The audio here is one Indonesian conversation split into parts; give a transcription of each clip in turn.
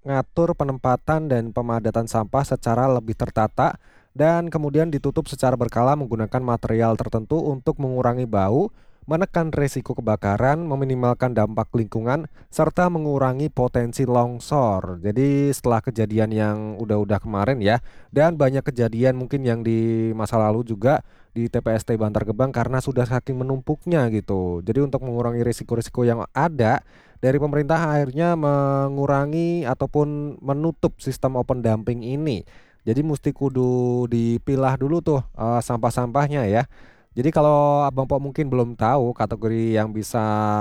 ngatur penempatan dan pemadatan sampah secara lebih tertata dan kemudian ditutup secara berkala menggunakan material tertentu untuk mengurangi bau, menekan risiko kebakaran, meminimalkan dampak lingkungan, serta mengurangi potensi longsor. Jadi setelah kejadian yang udah kemarin ya, dan banyak kejadian mungkin yang di masa lalu juga di TPST Bantar Gebang karena sudah saking menumpuknya gitu. Jadi untuk mengurangi risiko-risiko yang ada, dari pemerintah akhirnya mengurangi ataupun menutup sistem open dumping ini. Jadi mesti kudu dipilah dulu tuh sampah-sampahnya ya. Jadi kalau Abang Po mungkin belum tahu kategori yang bisa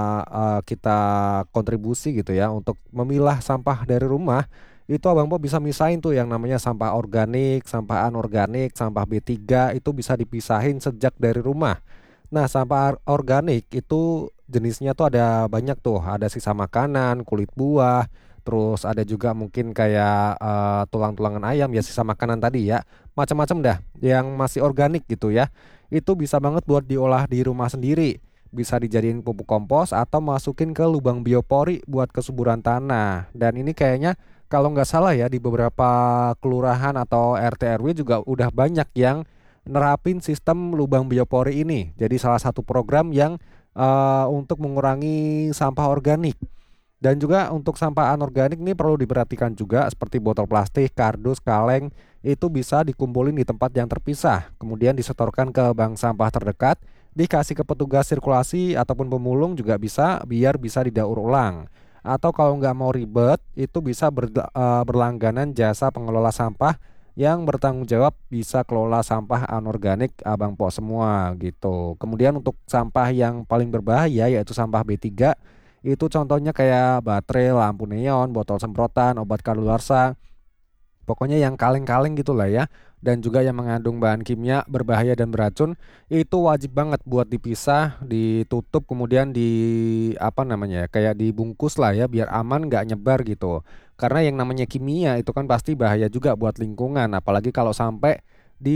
kita kontribusi gitu ya untuk memilah sampah dari rumah, itu Abang Po bisa misahin tuh yang namanya sampah organik, sampah anorganik, sampah B3 itu bisa dipisahin sejak dari rumah. Nah, sampah organik itu jenisnya tuh ada banyak tuh, ada sisa makanan, kulit buah, terus ada juga mungkin kayak tulang-tulangan ayam ya sisa makanan tadi ya, macam-macam dah yang masih organik gitu ya. Itu bisa banget buat diolah di rumah sendiri. Bisa dijadiin pupuk kompos atau masukin ke lubang biopori buat kesuburan tanah. Dan ini kayaknya kalau nggak salah ya di beberapa kelurahan atau RT RW juga udah banyak yang nerapin sistem lubang biopori ini. Jadi salah satu program yang untuk mengurangi sampah organik. Dan juga untuk sampah anorganik ini perlu diperhatikan juga seperti botol plastik, kardus, kaleng itu bisa dikumpulin di tempat yang terpisah, kemudian disetorkan ke bank sampah terdekat, dikasih ke petugas sirkulasi ataupun pemulung juga bisa biar bisa didaur ulang. Atau kalau nggak mau ribet, itu bisa berlangganan jasa pengelola sampah yang bertanggung jawab bisa kelola sampah anorganik Abang Po semua gitu. Kemudian untuk sampah yang paling berbahaya yaitu sampah B3 itu contohnya kayak baterai, lampu neon, botol semprotan, obat kadaluarsa, pokoknya yang kaleng-kaleng gitulah ya. Dan juga yang mengandung bahan kimia berbahaya dan beracun itu wajib banget buat dipisah, ditutup kemudian di apa namanya ya, kayak dibungkus lah ya biar aman nggak nyebar gitu. Karena yang namanya kimia itu kan pasti bahaya juga buat lingkungan, apalagi kalau sampai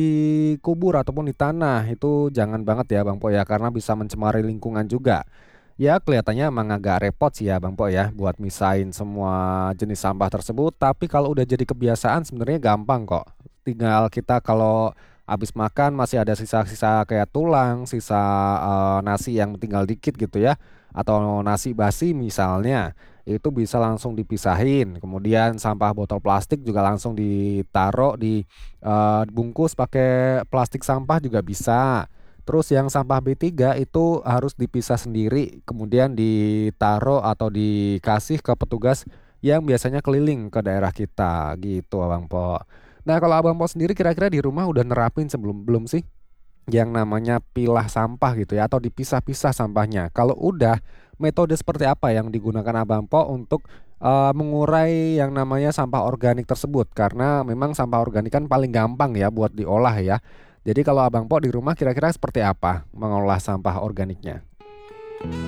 dikubur ataupun di tanah itu jangan banget ya Bang Po ya karena bisa mencemari lingkungan juga. Ya, kelihatannya emang agak repot sih ya Bang Po ya buat misahin semua jenis sampah tersebut, tapi kalau udah jadi kebiasaan sebenarnya gampang kok. Tinggal kita kalau habis makan masih ada sisa-sisa kayak tulang, sisa nasi yang tinggal dikit gitu ya, atau nasi basi misalnya, itu bisa langsung dipisahin. Kemudian sampah botol plastik juga langsung ditaruh di bungkus pakai plastik sampah juga bisa. Terus yang sampah B3 itu harus dipisah sendiri, kemudian ditaruh atau dikasih ke petugas yang biasanya keliling ke daerah kita gitu Abang Po. Nah, kalau Abang Po sendiri kira-kira di rumah udah nerapin sebelum belum sih yang namanya pilah sampah gitu ya atau dipisah-pisah sampahnya? Kalau udah, metode seperti apa yang digunakan Abang Po untuk mengurai yang namanya sampah organik tersebut? Karena memang sampah organik kan paling gampang ya buat diolah ya. Jadi kalau Abang Po di rumah kira-kira seperti apa mengolah sampah organiknya?